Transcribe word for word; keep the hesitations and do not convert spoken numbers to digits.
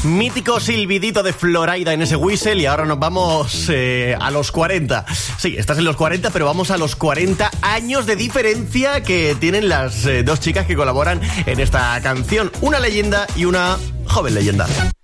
Mítico silbidito de Floraida en ese whistle y ahora nos vamos eh, a los cuarenta. Sí, estás en los cuarenta, pero vamos a los cuarenta años de diferencia que tienen las eh, dos chicas que colaboran en esta canción. Una leyenda y una joven leyenda.